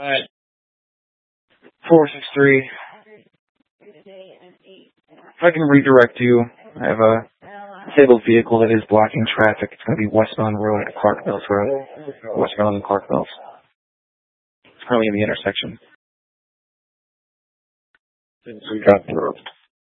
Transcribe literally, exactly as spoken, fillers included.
Alright, four six three. If I can redirect you, I have a disabled vehicle that is blocking traffic. It's going to be westbound road at Clark Mills Road. Westbound and Clark Mills. It's currently in the intersection. Since we got through.